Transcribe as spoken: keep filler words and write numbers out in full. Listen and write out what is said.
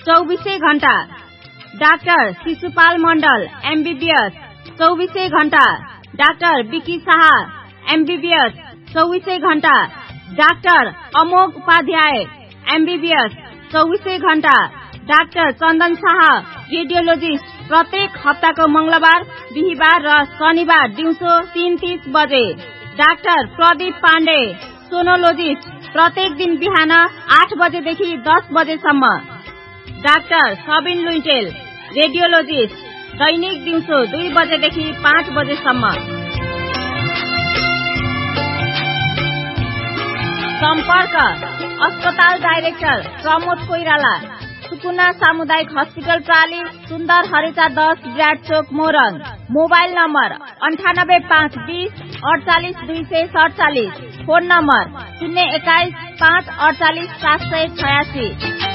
चौबीसै घण्टा। डाक्टर शिशुपाल मण्डल एमबीबीएस चौबीसै घण्टा। डाक्टर विकी शाह एमबीबीएस चौबीसै घण्टा। डाक्टर अमोघ उपाध्याय एमबीबीएस चौबीसै घण्टा। डाक्टर चन्दन शाह रेडियोलोजिस्ट प्रत्येक हप्ताको मंगलबार, बिहिबार र शनिबार दिउँसो तीन तीस बजे। डाक्टर प्रदीप पाण्डे सोनोलोजिस्ट प्रत्येक दिन बिहान आठ बजेदेखि दस बजेसम्म। डाक्टर सबिन लुइटेल रेडियोलोजिस्ट दैनिक दिउँसो दुई बजेदेखि पाँच बजेसम्म। सम्पर्क अस्पताल डाइरेक्टर प्रमोद कोइराला, सुकुना सामुदायिक हस्पिटल प्राली, सुन्दर हरेचा दस विराट चोक मोरङ। मोबाइल नम्बर अन्ठानब्बे पाँच बीस अडचालिस दुई सय सडचालिस। फोन नम्बर शून्य एक्काइस पाँच अडचालिस सात सय छयासी।